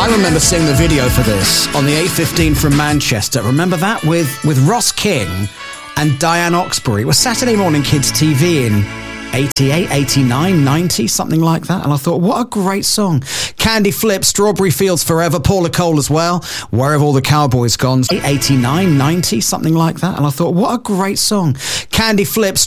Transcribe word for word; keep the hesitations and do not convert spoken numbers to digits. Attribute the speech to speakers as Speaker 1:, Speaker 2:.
Speaker 1: I remember seeing the video for this on the eight fifteen from Manchester. Remember that? With, with Ross King and Diane Oxbury. It was Saturday Morning Kids T V in eighty-eight, eighty-nine, ninety, something like that. And I thought, what a great song. Candy Flip, Strawberry Fields Forever, Paula Cole as well. Where Have All the Cowboys Gone? eighty-nine, ninety, something like that. And I thought, what a great song. Candy Flip,